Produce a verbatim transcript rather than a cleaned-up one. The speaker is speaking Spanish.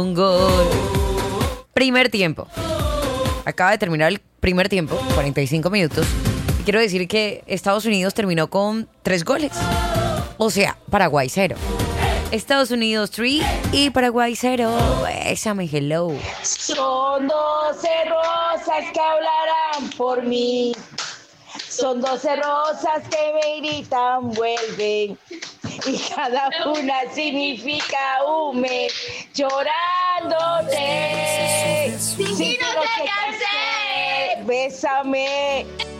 Un gol. Primer tiempo. Acaba de terminar el primer tiempo, cuarenta y cinco minutos. Y quiero decir que Estados Unidos terminó con tres goles. O sea, Paraguay cero. Estados Unidos tres y Paraguay cero. Bésame, hello. Son doce rosas que hablarán por mí. Son doce rosas que me gritan, vuelven. Y cada una significa un mes llorándote. Si no te cansé, bésame.